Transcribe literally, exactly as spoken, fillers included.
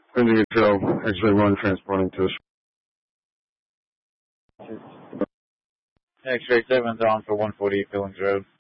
Indigo Joe, X-ray one transporting to X-ray seven's on for one forty-eight Billings Road.